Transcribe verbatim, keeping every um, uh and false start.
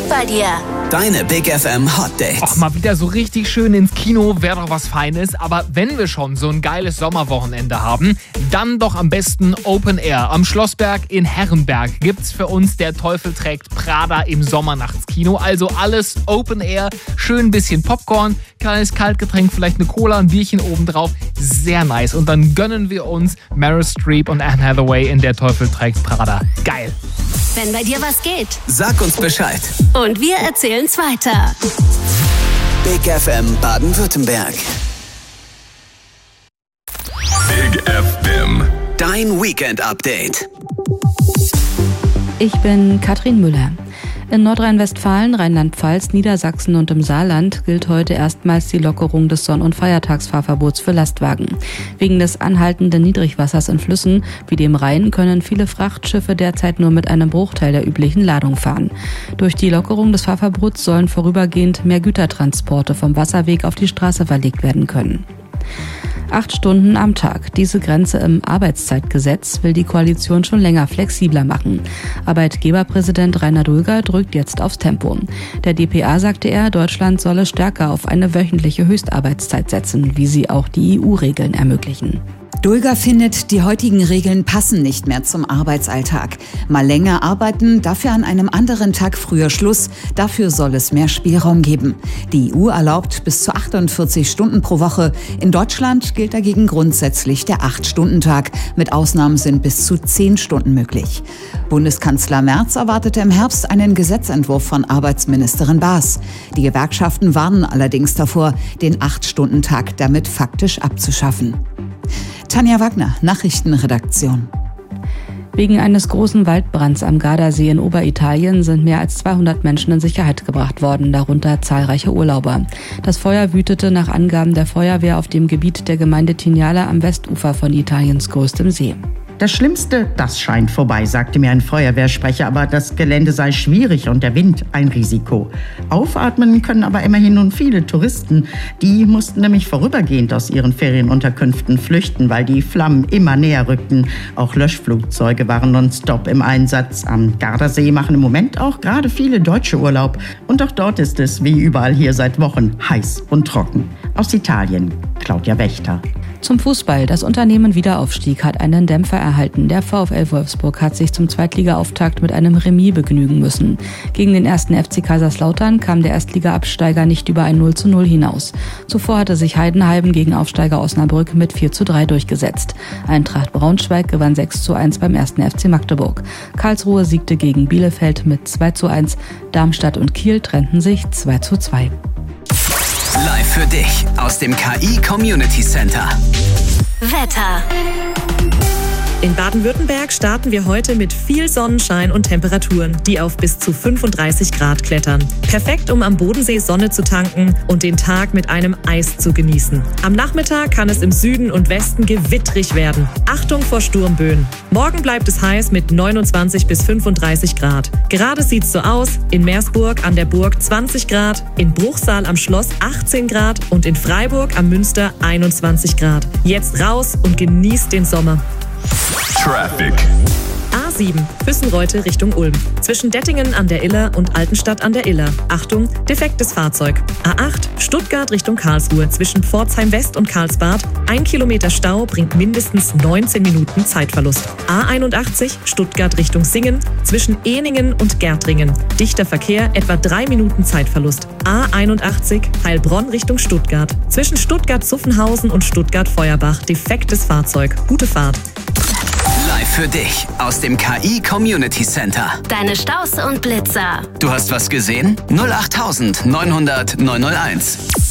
geht bei dir? Deine Big F M Hot Dates. Ach, mal wieder so richtig schön ins Kino wäre doch was Feines. Aber wenn wir schon so ein geiles Sommerwochenende haben, dann doch am besten Open Air. Am Schlossberg in Herrenberg gibt's für uns Der Teufel trägt Prada im Sommernachtskino. Also alles Open Air, schön ein bisschen Popcorn, kleines Kaltgetränk, vielleicht eine Cola, ein Bierchen obendrauf. Sehr nice. Und dann gönnen wir uns Meryl Streep und Anne Hathaway in Der Teufel trägt Prada. Geil. Wenn bei dir was geht, Sag uns Bescheid. und wir erzählen's weiter. Big F M Baden-Württemberg. Big F M. Dein Weekend-Update. Ich bin Katrin Müller. In Nordrhein-Westfalen, Rheinland-Pfalz, Niedersachsen und im Saarland gilt heute erstmals die Lockerung des Sonn- und Feiertagsfahrverbots für Lastwagen. Wegen des anhaltenden Niedrigwassers in Flüssen wie dem Rhein können viele Frachtschiffe derzeit nur mit einem Bruchteil der üblichen Ladung fahren. Durch die Lockerung des Fahrverbots sollen vorübergehend mehr Gütertransporte vom Wasserweg auf die Straße verlegt werden können. Acht Stunden am Tag. Diese Grenze im Arbeitszeitgesetz will die Koalition schon länger flexibler machen. Arbeitgeberpräsident Rainer Dulger drückt jetzt aufs Tempo. Der D P A sagte er, Deutschland solle stärker auf eine wöchentliche Höchstarbeitszeit setzen, wie sie auch die E U-Regeln ermöglichen. Dulger findet, die heutigen Regeln passen nicht mehr zum Arbeitsalltag. Mal länger arbeiten, dafür an einem anderen Tag früher Schluss. Dafür soll es mehr Spielraum geben. Die E U erlaubt bis zu achtundvierzig Stunden pro Woche. In Deutschland gilt dagegen grundsätzlich der acht-Stunden-Tag. Mit Ausnahmen sind bis zu zehn Stunden möglich. Bundeskanzler Merz erwartete im Herbst einen Gesetzentwurf von Arbeitsministerin Baas. Die Gewerkschaften warnen allerdings davor, den acht-Stunden-Tag damit faktisch abzuschaffen. Tanja Wagner, Nachrichtenredaktion. Wegen eines großen Waldbrands am Gardasee in Oberitalien sind mehr als zweihundert Menschen in Sicherheit gebracht worden, darunter zahlreiche Urlauber. Das Feuer wütete nach Angaben der Feuerwehr auf dem Gebiet der Gemeinde Tignala am Westufer von Italiens größtem See. Das Schlimmste, das scheint vorbei, sagte mir ein Feuerwehrsprecher, aber das Gelände sei schwierig und der Wind ein Risiko. Aufatmen können aber immerhin nun viele Touristen. Die mussten nämlich vorübergehend aus ihren Ferienunterkünften flüchten, weil die Flammen immer näher rückten. Auch Löschflugzeuge waren nonstop im Einsatz. Am Gardasee machen im Moment auch gerade viele Deutsche Urlaub. Und auch dort ist es, wie überall hier seit Wochen, heiß und trocken. Aus Italien, Claudia Wächter. Zum Fußball. Das Unternehmen Wiederaufstieg hat einen Dämpfer erhalten. Der VfL Wolfsburg hat sich zum Zweitliga-Auftakt mit einem Remis begnügen müssen. Gegen den ersten F C Kaiserslautern kam der Erstliga-Absteiger nicht über ein null zu null hinaus. Zuvor hatte sich Heidenheim gegen Aufsteiger Osnabrück mit vier zu drei durchgesetzt. Eintracht Braunschweig gewann sechs zu eins beim ersten F C Magdeburg. Karlsruhe siegte gegen Bielefeld mit zwei zu eins. Darmstadt und Kiel trennten sich zwei zu zwei. Live für dich aus dem K I Community Center. Wetter. In Baden-Württemberg starten wir heute mit viel Sonnenschein und Temperaturen, die auf bis zu fünfunddreißig Grad klettern. Perfekt, um am Bodensee Sonne zu tanken und den Tag mit einem Eis zu genießen. Am Nachmittag kann es im Süden und Westen gewittrig werden. Achtung vor Sturmböen. Morgen bleibt es heiß mit neunundzwanzig bis fünfunddreißig Grad. Gerade sieht's so aus: in Meersburg an der Burg zwanzig Grad, in Bruchsal am Schloss achtzehn Grad und in Freiburg am Münster einundzwanzig Grad. Jetzt raus und genießt den Sommer. Traffic. A sieben, Füssenreute Richtung Ulm. Zwischen Dettingen an der Iller und Altenstadt an der Iller. Achtung, defektes Fahrzeug. A acht, Stuttgart Richtung Karlsruhe. Zwischen Pforzheim West und Karlsbad. Ein Kilometer Stau bringt mindestens neunzehn Minuten Zeitverlust. A einundachtzig, Stuttgart Richtung Singen. Zwischen Ehningen und Gärtringen. Dichter Verkehr, etwa drei Minuten Zeitverlust. A einundachtzig, Heilbronn Richtung Stuttgart. Zwischen Stuttgart-Zuffenhausen und Stuttgart-Feuerbach. Defektes Fahrzeug. Gute Fahrt. Live für dich aus dem K I Community Center. Deine Staus und Blitzer. Du hast was gesehen? null acht neunhundert neunhunderт neunhunderteins.